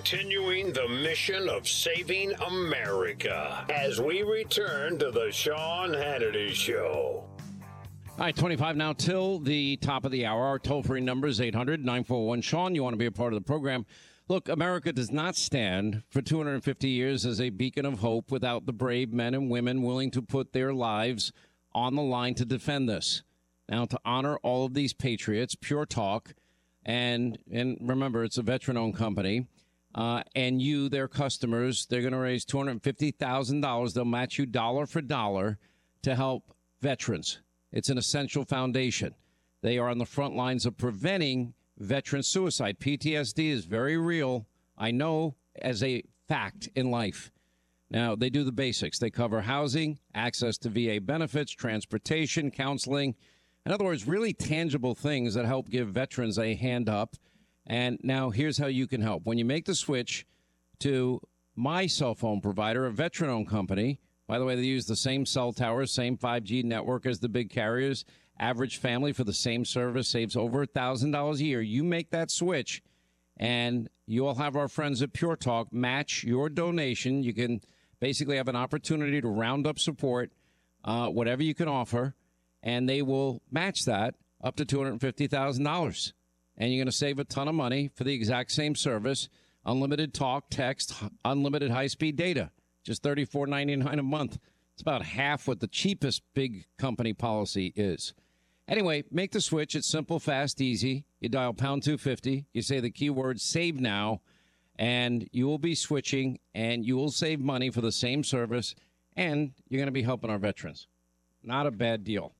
continuing the mission of saving America as we return to the Sean Hannity Show. All right, 25 now till the top of the hour. Our toll-free number is 800-941-SEAN. You want to be a part of the program. Look, America does not stand for 250 years as a beacon of hope without the brave men and women willing to put their lives on the line to defend this. Now, to honor all of these patriots, Pure Talk, and remember, it's a veteran-owned company, and you, their customers, they're going to raise $250,000. They'll match you dollar for dollar to help veterans. It's an essential foundation. They are on the front lines of preventing veteran suicide. PTSD is very real, I know, as a fact in life. Now, they do the basics. They cover housing, access to VA benefits, transportation, counseling. In other words, really tangible things that help give veterans a hand up. And now here's how you can help. When you make the switch to my cell phone provider, a veteran-owned company, by the way, they use the same cell towers, same 5G network as the big carriers. Average family for the same service saves over $1,000 a year. You make that switch, and you'll have our friends at Pure Talk match your donation. You can basically have an opportunity to round up support, whatever you can offer, and they will match that up to $250,000. And you're going to save a ton of money for the exact same service, unlimited talk, text, unlimited high-speed data. Just $34.99 a month. It's about half what the cheapest big company policy is. Anyway, make the switch. It's simple, fast, easy. You dial pound 250. You say the keyword save now, and you will be switching, and you will save money for the same service, and you're going to be helping our veterans. Not a bad deal.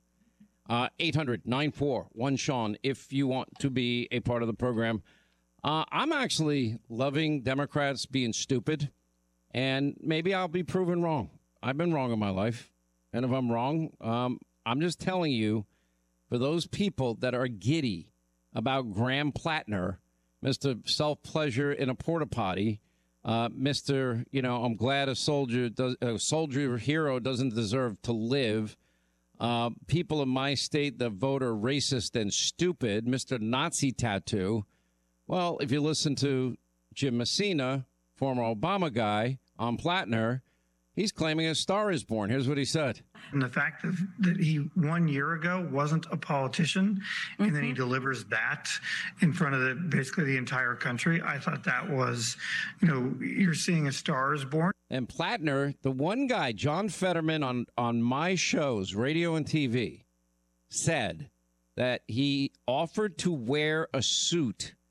800-941-SEAN if you want to be a part of the program. I'm actually loving Democrats being stupid. And maybe I'll be proven wrong. I've been wrong in my life. And if I'm wrong, I'm just telling you, for those people that are giddy about Graham Plattner, Mr. Self-Pleasure in a porta potty, Mr., I'm glad a soldier hero doesn't deserve to live. People in my state that vote are racist and stupid, Mr. Nazi tattoo. Well, if you listen to Jim Messina, former Obama guy, on Plattner, he's claiming a star is born. Here's what he said. And the fact that he 1 year ago wasn't a politician, and then he delivers that in front of basically the entire country, I thought that was, you're seeing a star is born. And Plattner, the one guy, John Fetterman on my shows, radio and TV, said that he offered to wear a suit